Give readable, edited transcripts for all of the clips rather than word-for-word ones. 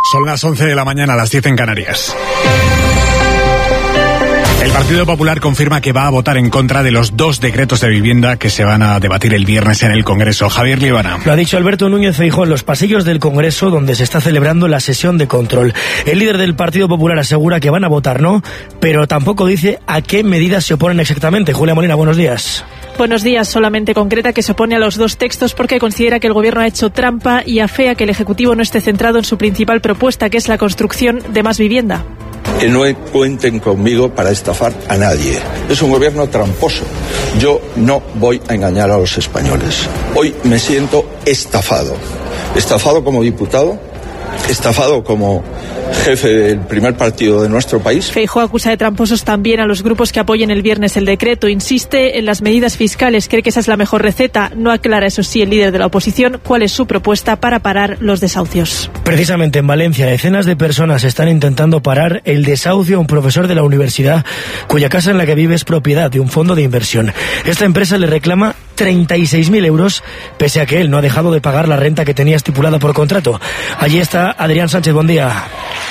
Son las 11 de la mañana, las 10 en Canarias. El Partido Popular confirma que va a votar en contra de los 2 decretos de vivienda que se van a debatir el viernes en el Congreso. Javier Líbana. Lo ha dicho Alberto Núñez Feijóo en los pasillos del Congreso, donde se está celebrando la sesión de control. El líder del Partido Popular asegura que van a votar no, pero tampoco dice a qué medidas se oponen exactamente. Julia Molina, buenos días. Buenos días. Solamente concreta que se opone a los 2 textos porque considera que el Gobierno ha hecho trampa y afea que el Ejecutivo no esté centrado en su principal propuesta, que es la construcción de más vivienda. Que no cuenten conmigo para estafar a nadie. Es un gobierno tramposo. Yo no voy a engañar a los españoles. Hoy me siento estafado. Estafado como diputado, estafado como jefe del primer partido de nuestro país. Feijóo acusa de tramposos también a los grupos que apoyen el viernes el decreto. Insiste en las medidas fiscales, cree que esa es la mejor receta. No aclara, eso sí, el líder de la oposición, cuál es su propuesta para parar los desahucios. Precisamente en Valencia, decenas de personas están intentando parar el desahucio a un profesor de la universidad cuya casa en la que vive es propiedad de un fondo de inversión. Esta empresa le reclama 36.000 euros, pese a que él no ha dejado de pagar la renta que tenía estipulada por contrato. Allí está Adrián Sánchez, buen día.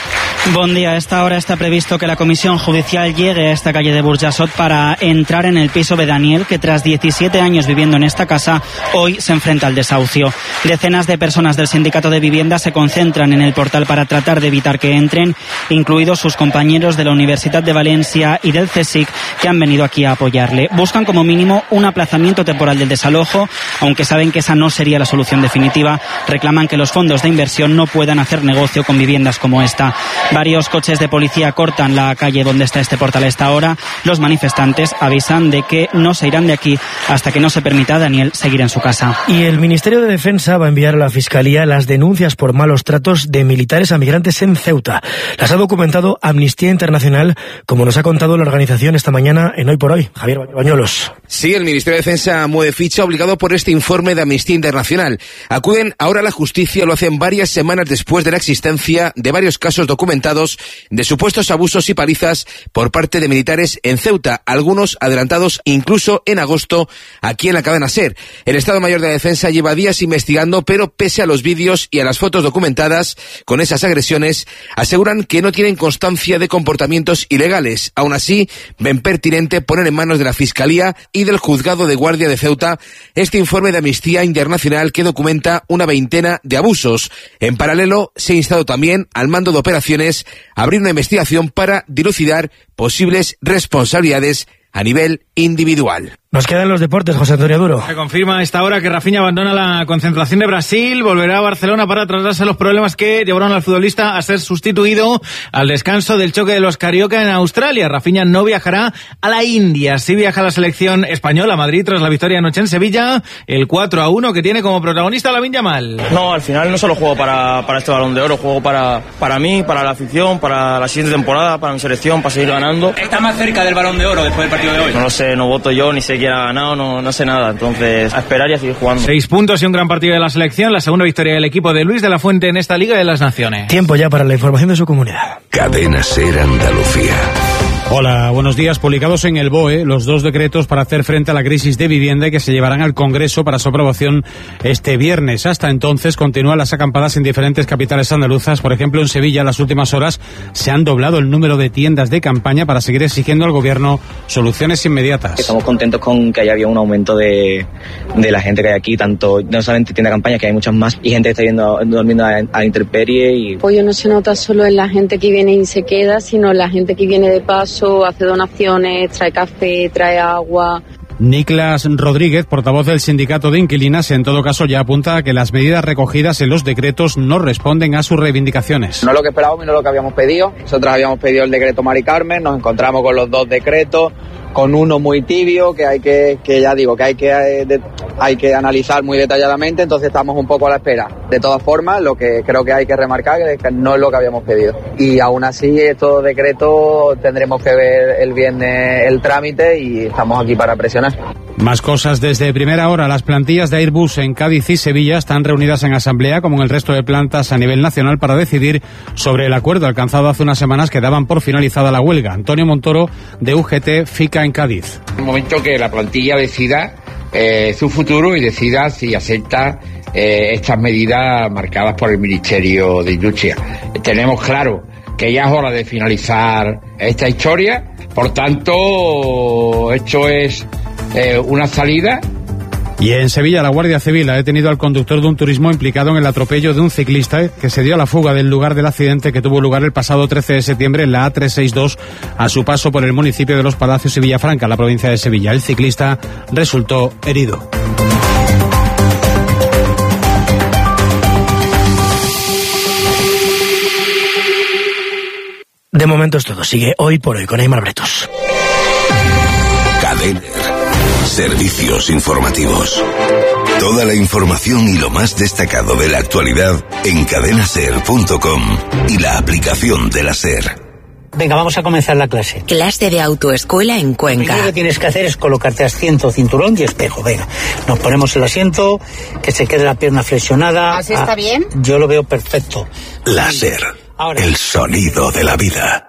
Buen día. A esta hora está previsto que la comisión judicial llegue a esta calle de Burjassot para entrar en el piso de Daniel, que tras 17 años viviendo en esta casa, hoy se enfrenta al desahucio. Decenas de personas del sindicato de vivienda se concentran en el portal para tratar de evitar que entren, incluidos sus compañeros de la Universidad de Valencia y del CSIC, que han venido aquí a apoyarle. Buscan como mínimo un aplazamiento temporal del desalojo, aunque saben que esa no sería la solución definitiva. Reclaman que los fondos de inversión no puedan hacer negocio con viviendas como esta. Varios coches de policía cortan la calle donde está este portal a esta hora. Los manifestantes avisan de que no se irán de aquí hasta que no se permita a Daniel seguir en su casa. Y el Ministerio de Defensa va a enviar a la Fiscalía las denuncias por malos tratos de militares a migrantes en Ceuta. Las ha documentado Amnistía Internacional, como nos ha contado la organización esta mañana en Hoy por Hoy. Javier Bañuelos. Sí, el Ministerio de Defensa mueve ficha obligado por este informe de Amnistía Internacional. Acuden ahora a la justicia, lo hacen varias semanas después de la existencia de varios casos documentados de supuestos abusos y palizas por parte de militares en Ceuta, algunos adelantados incluso en agosto aquí en la cadena SER. El Estado Mayor de la Defensa lleva días investigando, pero pese a los vídeos y a las fotos documentadas con esas agresiones, aseguran que no tienen constancia de comportamientos ilegales. Aún así, ven pertinente poner en manos de la Fiscalía y del Juzgado de Guardia de Ceuta este informe de Amnistía Internacional que documenta una veintena de abusos. En paralelo, se ha instado también al mando de operaciones a abrir una investigación para dilucidar posibles responsabilidades a nivel individual. Nos quedan los deportes, José Antonio Duro. Se confirma a esta hora que Rafinha abandona la concentración de Brasil, volverá a Barcelona para tratarse los problemas que llevaron al futbolista a ser sustituido al descanso del choque de los Carioca en Australia. Rafinha no viajará a la India, sí viaja a la selección española a Madrid tras la victoria anoche en Sevilla, el 4-1 que tiene como protagonista Lamine Yamal. No, al final no solo juego para este Balón de Oro, juego para mí, para la afición, para la siguiente temporada, para mi selección, para seguir ganando. ¿Está más cerca del Balón de Oro después del partido de hoy? No lo sé, no voto yo, ni sé quién ha ganado, no sé nada, entonces a esperar y a seguir jugando. 6 puntos y un gran partido de la selección, la segunda victoria del equipo de Luis de la Fuente en esta Liga de las Naciones. Tiempo ya para la información de su comunidad. Cadena SER Andalucía. Hola, buenos días. Publicados en el BOE los 2 decretos para hacer frente a la crisis de vivienda y que se llevarán al Congreso para su aprobación este viernes. Hasta entonces continúan las acampadas en diferentes capitales andaluzas. Por ejemplo, en Sevilla, en las últimas horas se han doblado el número de tiendas de campaña para seguir exigiendo al gobierno soluciones inmediatas. Estamos contentos con que haya habido un aumento de la gente que hay aquí, tanto no solamente tienda de campaña, que hay muchas más, y gente que está durmiendo a la intemperie. Y el apoyo no se nota solo en la gente que viene y se queda, sino en la gente que viene de paso, hace donaciones, trae café, trae agua. Niklas Rodríguez, portavoz del sindicato de inquilinas, en todo caso ya apunta a que las medidas recogidas en los decretos no responden a sus reivindicaciones. No es lo que esperábamos y no es lo que habíamos pedido. Nosotros habíamos pedido el decreto Mari Carmen, nos encontramos con los 2 decretos, con uno muy tibio que hay que analizar muy detalladamente, entonces estamos un poco a la espera. De todas formas, lo que creo que hay que remarcar es que no es lo que habíamos pedido. Y aún así, estos decretos tendremos que ver el viernes el trámite y estamos aquí para presionar. Más cosas desde primera hora. Las plantillas de Airbus en Cádiz y Sevilla están reunidas en asamblea, como en el resto de plantas a nivel nacional, para decidir sobre el acuerdo alcanzado hace unas semanas que daban por finalizada la huelga. Antonio Montoro, de UGT FICA en Cádiz. En el momento que la plantilla decida su futuro y decida si acepta estas medidas marcadas por el Ministerio de Industria. Tenemos claro que ya es hora de finalizar esta historia, por tanto, esto es una salida. Y en Sevilla, la Guardia Civil ha detenido al conductor de un turismo implicado en el atropello de un ciclista que se dio a la fuga del lugar del accidente que tuvo lugar el pasado 13 de septiembre en la A362 a su paso por el municipio de Los Palacios y Villafranca, la provincia de Sevilla. El ciclista resultó herido. De momento es todo. Sigue Hoy por Hoy con Aimar Bretos. Cadena. Servicios informativos. Toda la información y lo más destacado de la actualidad en cadenaser.com y la aplicación de la SER. Venga, vamos a comenzar la clase. Clase de autoescuela en Cuenca. Lo primero que tienes que hacer es colocarte asiento, cinturón y espejo. Venga, nos ponemos el asiento, que se quede la pierna flexionada. ¿Así está bien? Yo lo veo perfecto. La SER, el sonido de la vida.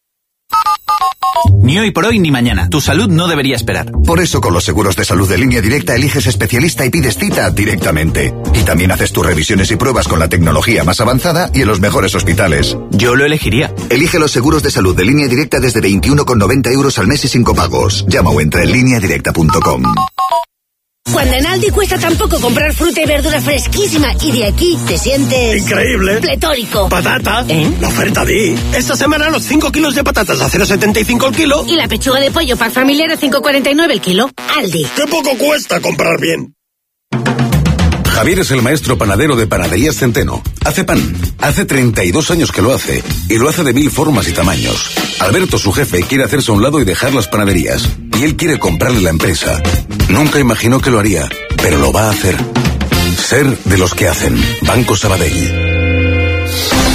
Ni hoy por hoy ni mañana. Tu salud no debería esperar. Por eso con los seguros de salud de Línea Directa eliges especialista y pides cita directamente. Y también haces tus revisiones y pruebas con la tecnología más avanzada y en los mejores hospitales. Yo lo elegiría. Elige los seguros de salud de Línea Directa desde 21,90 € al mes y sin copagos. Llama o entra en lineadirecta.com. Cuando en Aldi cuesta tan poco comprar fruta y verdura fresquísima y de aquí te sientes... ¡increíble! ¡Pletórico! ¡Patata! La oferta de... Esta semana los 5 kilos de patatas a 0,75 el kilo. Y la pechuga de pollo pack familiar a 5,49 el kilo. Aldi. ¡Qué poco cuesta comprar bien! Javier es el maestro panadero de Panaderías Centeno. Hace pan. Hace 32 años que lo hace. Y lo hace de 1000 formas y tamaños. Alberto, su jefe, quiere hacerse a un lado y dejar las panaderías. Y él quiere comprarle la empresa. Nunca imaginó que lo haría, pero lo va a hacer. Ser de los que hacen. Banco Sabadell.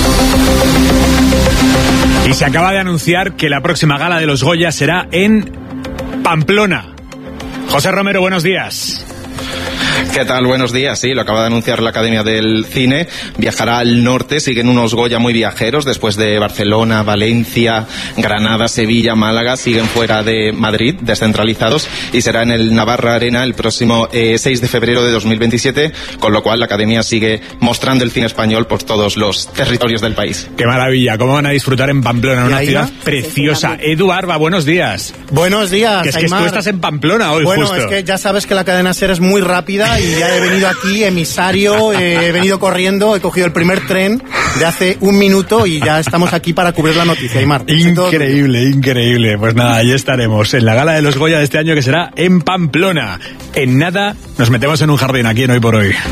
Y se acaba de anunciar que la próxima gala de los Goya será en Pamplona. José Romero, buenos días. ¿Qué tal? Buenos días. Sí, lo acaba de anunciar la Academia del Cine. Viajará al norte, siguen unos Goya muy viajeros, después de Barcelona, Valencia, Granada, Sevilla, Málaga, siguen fuera de Madrid, descentralizados, y será en el Navarra Arena el próximo 6 de febrero de 2027, con lo cual la Academia sigue mostrando el cine español por todos los territorios del país. ¡Qué maravilla! ¿Cómo van a disfrutar en Pamplona, una ciudad preciosa? Edu Arba, buenos días. Buenos días, que es que tú estás en Pamplona hoy, bueno, justo. Bueno, es que ya sabes que la cadena SER es muy rápida y ya he venido aquí, emisario, he venido corriendo, he cogido el primer tren de hace un minuto y ya estamos aquí para cubrir la noticia, Aimar. Increíble, increíble. Pues nada, ahí estaremos en la gala de los Goya de este año, que será en Pamplona. En nada nos metemos en un jardín aquí en Hoy por Hoy.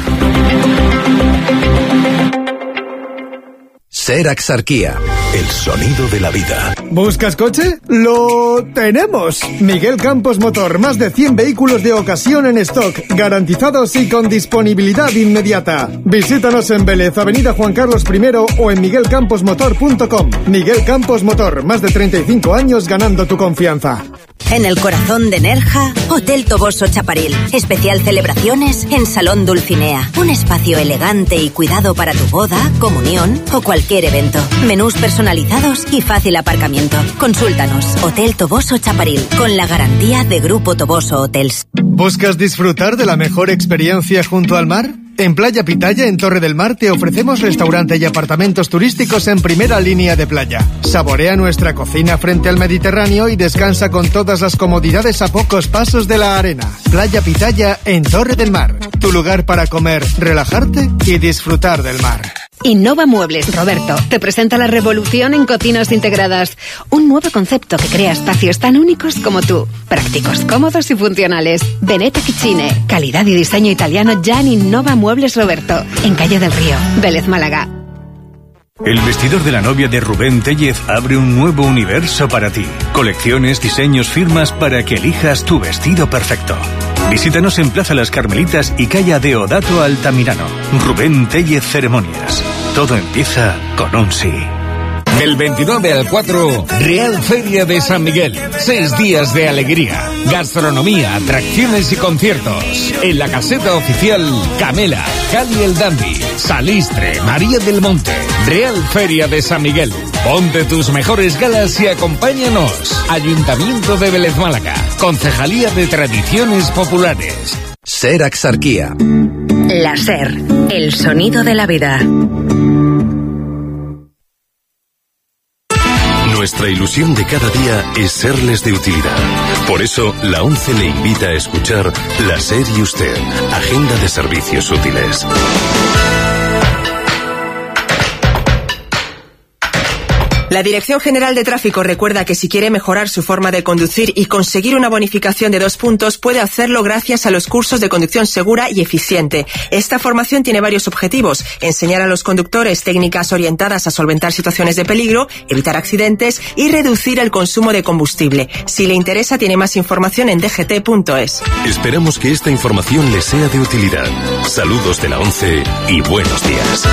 SER Axarquía, el sonido de la vida. ¿Buscas coche? ¡Lo tenemos! Miguel Campos Motor, más de 100 vehículos de ocasión en stock, garantizados y con disponibilidad inmediata. Visítanos en Vélez, Avenida Juan Carlos I o en miguelcamposmotor.com. Miguel Campos Motor, más de 35 años ganando tu confianza. En el corazón de Nerja, Hotel Toboso Chaparil. Especial celebraciones en Salón Dulcinea. Un espacio elegante y cuidado para tu boda, comunión o cualquier evento. Menús personalizados y fácil aparcamiento. Consúltanos. Hotel Toboso Chaparil, con la garantía de Grupo Toboso Hotels. ¿Buscas disfrutar de la mejor experiencia junto al mar? En Playa Pitaya, en Torre del Mar, te ofrecemos restaurante y apartamentos turísticos en primera línea de playa. Saborea nuestra cocina frente al Mediterráneo y descansa con todas las comodidades a pocos pasos de la arena. Playa Pitaya, en Torre del Mar. Tu lugar para comer, relajarte y disfrutar del mar. Innova Muebles, Roberto, te presenta la revolución en cocinas integradas. Un nuevo concepto que crea espacios tan únicos como tú. Prácticos, cómodos y funcionales. Veneta Kitchine, calidad y diseño italiano ya en Innova Muebles Roberto, en Calle del Río, Vélez, Málaga. El vestidor de la novia de Rubén Tellez abre un nuevo universo para ti. Colecciones, diseños, firmas para que elijas tu vestido perfecto. Visítanos en Plaza Las Carmelitas y calle Deodato Altamirano. Rubén Tellez Ceremonias. Todo empieza con un sí. Del 29 al 4, Real Feria de San Miguel. 6 días de alegría, gastronomía, atracciones y conciertos. En la caseta oficial, Camela, Cali el Dandy, Salistre, María del Monte. Real Feria de San Miguel. Ponte tus mejores galas y acompáñanos. Ayuntamiento de Vélez, Málaga. Concejalía de Tradiciones Populares. SER Axarquía. La SER, el sonido de la vida. Nuestra ilusión de cada día es serles de utilidad. Por eso, la ONCE le invita a escuchar La SER y Usted, Agenda de Servicios Útiles. La Dirección General de Tráfico recuerda que si quiere mejorar su forma de conducir y conseguir una bonificación de 2 puntos, puede hacerlo gracias a los cursos de conducción segura y eficiente. Esta formación tiene varios objetivos: enseñar a los conductores técnicas orientadas a solventar situaciones de peligro, evitar accidentes y reducir el consumo de combustible. Si le interesa, tiene más información en dgt.es. Esperamos que esta información le sea de utilidad. Saludos de la ONCE y buenos días.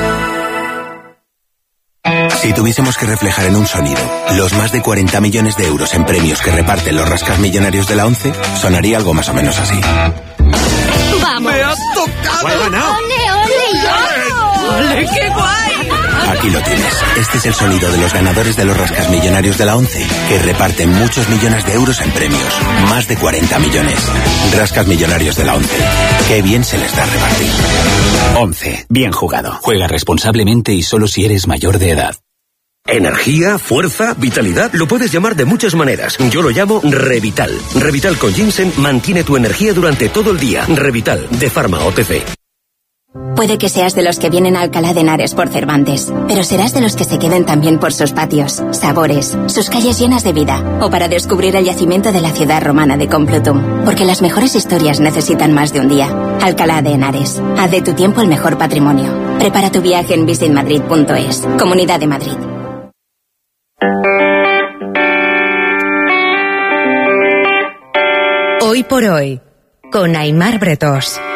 Si tuviésemos que reflejar en un sonido los más de 40 millones de euros en premios que reparten los rascasmillonarios de la ONCE, sonaría algo más o menos así. ¡Vamos! ¡Me has tocado! ¿Cuál ganado? ¡Ole, ole! ¡Ole, qué guay! Aquí lo tienes. Este es el sonido de los ganadores de los rascasmillonarios de la ONCE, que reparten muchos millones de euros en premios. Más de 40 millones. Rascasmillonarios de la ONCE. Qué bien se les da repartir. ONCE. Bien jugado. Juega responsablemente y solo si eres mayor de edad. Energía, fuerza, vitalidad, lo puedes llamar de muchas maneras. Yo lo llamo Revital. Revital con ginseng mantiene tu energía durante todo el día. Revital, de Pharma OTC. Puede que seas de los que vienen a Alcalá de Henares por Cervantes, pero serás de los que se queden también por sus patios, sabores, sus calles llenas de vida, o para descubrir el yacimiento de la ciudad romana de Complutum, porque las mejores historias necesitan más de un día. Alcalá de Henares, haz de tu tiempo el mejor patrimonio. Prepara tu viaje en visitmadrid.es, Comunidad de Madrid. Hoy por hoy, con Aimar Bretós.